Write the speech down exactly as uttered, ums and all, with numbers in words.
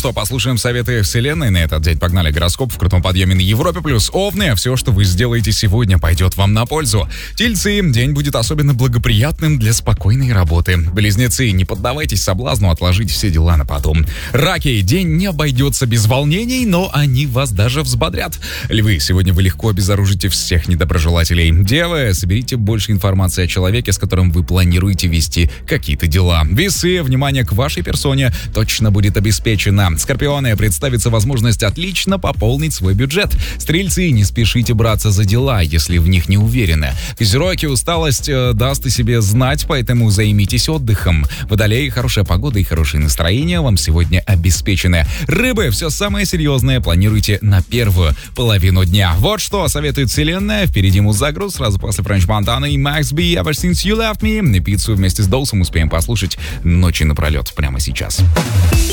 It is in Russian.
что, послушаем советы Вселенной на этот день. Погнали, гороскоп в крутом подъеме на Европе плюс. Овны, все, что вы сделаете сегодня, пойдет вам на пользу. Тельцы, день будет особенно благоприятным для спокойной работы. Близнецы, не поддавайтесь соблазну отложить все дела на потом. Раки, день не обойдется без волнений, но они вас даже взбодрят. Львы, сегодня вы легко обезоружите всех недоброжелателей. Девы, соберите больше информации о человеке, с которым вы планируете вести какие-то дела. Весы, внимание к вашей персоне точно будет обеспечено. Скорпионы, представится возможность отлично пополнить свой бюджет. Стрельцы, не спешите браться за дела, если в них не уверены. Козероги, усталость э, даст о себе знать, поэтому займитесь отдыхом. Водолеи, хорошая погода и хорошее настроение вам сегодня обеспечены. Рыбы, все самое серьезное планируйте на первую половину дня. Вот что советует Вселенная. Впереди музагруз, сразу после Френч Монтана и Макс Би, Ever Since You Left Me. И пиццу вместе с Доусом успеем послушать ночи напролет прямо сейчас.